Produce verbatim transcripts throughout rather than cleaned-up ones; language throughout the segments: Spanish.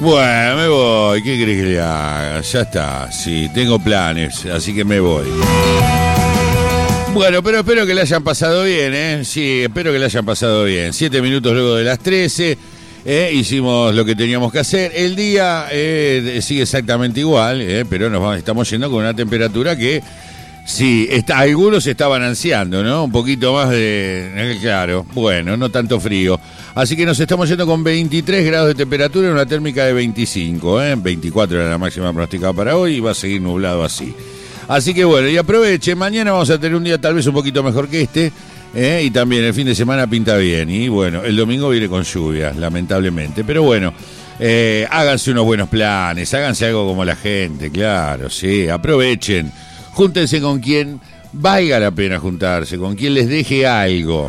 Bueno, me voy. ¿Qué crees que le haga? Ya está. Sí, tengo planes, así que me voy. Bueno, pero espero que le hayan pasado bien, ¿eh? Sí, espero que le hayan pasado bien. Siete minutos luego de las trece, ¿eh? Hicimos lo que teníamos que hacer. El día eh, sigue exactamente igual, ¿eh? Pero nos vamos, estamos yendo con una temperatura que, sí, está, algunos estaban ansiando, ¿no? Un poquito más de... Eh, claro, bueno, no tanto frío. Así que nos estamos yendo con veintitrés grados de temperatura y una térmica de veinticinco, ¿eh? veinticuatro era la máxima pronosticada para hoy y va a seguir nublado así. Así que bueno, y aprovechen, mañana vamos a tener un día tal vez un poquito mejor que este, ¿eh? Y también el fin de semana pinta bien, y bueno, el domingo viene con lluvias, lamentablemente, pero bueno, eh, háganse unos buenos planes, háganse algo como la gente, claro, sí, aprovechen, júntense con quien valga la pena juntarse, con quien les deje algo.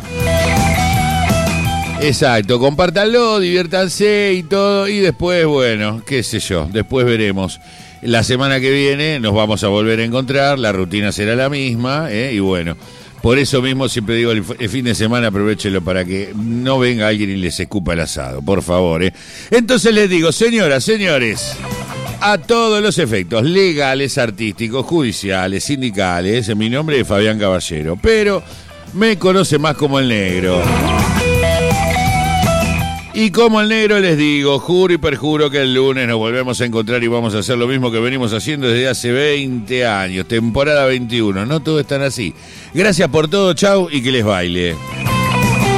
Exacto, compártanlo, diviértanse y todo, y después, bueno, qué sé yo, después veremos. La semana que viene nos vamos a volver a encontrar, la rutina será la misma, ¿eh? Y bueno, por eso mismo siempre digo, el, el fin de semana aprovechenlo para que no venga alguien y les escupa el asado, por favor, ¿eh? Entonces les digo, señoras, señores, a todos los efectos legales, artísticos, judiciales, sindicales, mi nombre es Fabián Caballero, pero me conoce más como el Negro. Y como el Negro les digo, juro y perjuro que el lunes nos volvemos a encontrar y vamos a hacer lo mismo que venimos haciendo desde hace veinte años, temporada veintiuno. No todos están así. Gracias por todo, chau y que les baile.